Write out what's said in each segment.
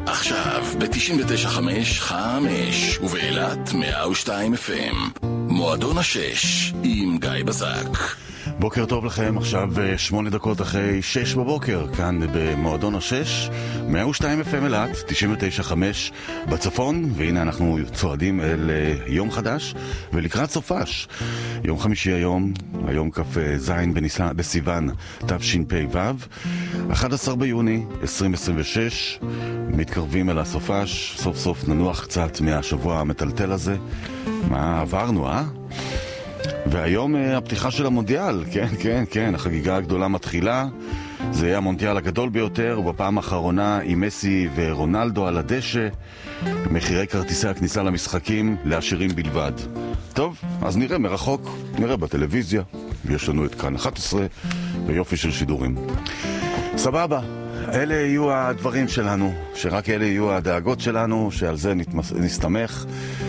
עכשיו ב-99.5 ובאילת 102 FM. מועדון השש עם גיא בזק. בוקר טוב לכם, עכשיו 8 דקות אחרי 6 בבוקר, כאן במועדון השש, 102 FM אילת, 99.5 בצפון, והנה אנחנו צועדים אל יום חדש ולקראת סופש. יום חמישי היום כ"ז בסיוון תשפ"ו, 11 ביוני 2026, מתקרבים אל הסופש, סוף סוף ננוח קצת מהשבוע המטלטל הזה. מה עברנו, והיום הפתיחה של המונדיאל, כן, החגיגה הגדולה מתחילה. זה יהיה המונדיאל הגדול ביותר, ובפעם האחרונה עם מסי ורונלדו על הדשא. מחירי כרטיסי הכניסה למשחקים לעשירים בלבד. טוב, אז נראה מרחוק, נראה בטלוויזיה, ויש לנו את כאן 11 ויופי של שידורים. סבבה, אלה יהיו הדברים שלנו, שרק אלה יהיו הדאגות שלנו, שעל זה נסתמך,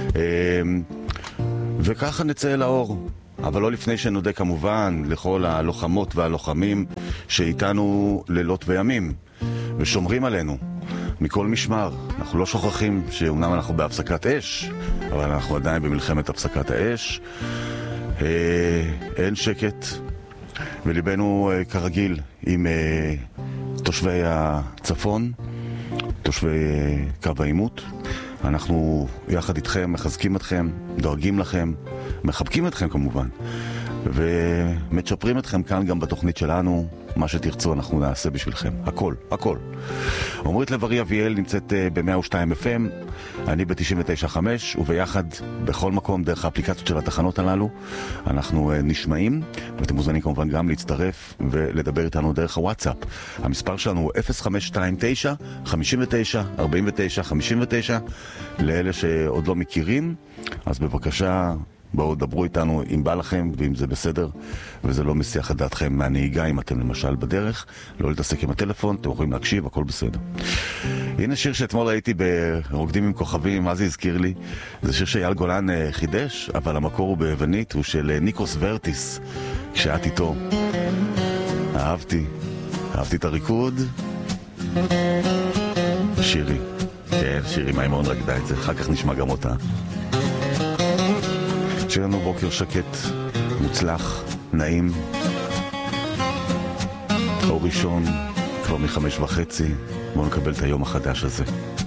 וככה נצא אל האור. אבל לא לפני שנודה כמובן לכל הלוחמות והלוחמים שאיתנו לילות וימים ושומרים עלינו מכל משמר. אנחנו לא שוכחים שאומנם אנחנו בהפסקת אש, אבל אנחנו עדיין במלחמת הפסקת האש. אין שקט, וליבנו כרגיל עם תושבי הצפון, תושבי קו העימות. אנחנו יחד איתכם מחזקים אתכם, דואגים לכם, מחבקים אתכם כמובן, ומצ'פרים אתכם כאן גם בתוכנית שלנו. מה שתרצו אנחנו נעשה בשבילכם, הכל. עומרית לב-ארי אביאל נמצאת ב-102 FM, אני ב-99.5, וביחד בכל מקום דרך האפליקציות של התחנות הללו אנחנו נשמעים, ואתם מוזמנים כמובן גם להצטרף ולדבר איתנו דרך הוואטסאפ. המספר שלנו הוא 0529 59 49 59. לאלה שעוד לא מכירים, אז בבקשה בואו דברו איתנו אם בא לכם, ואם זה בסדר וזה לא מסיח את דעתכם מהנהיגה, אם אתם למשל בדרך, לא להתעסק עם הטלפון, אתם יכולים להקשיב, הכל בסדר. הנה שיר שאתמול ראיתי ברוקדים עם כוכבים, מה זה הזכיר לי? זה שיר שאייל גולן חידש, אבל המקור הוא ביוונית, הוא של ניקוס ורטיס, כשאת איתו. אהבתי את הריקוד. שירי מימון רקדה את זה, אחר כך נשמע גם אותה. שיהיה לנו בוקר שקט, מוצלח, נעים. אור ראשון כבר מ5:30, בואו נקבל את היום החדש הזה.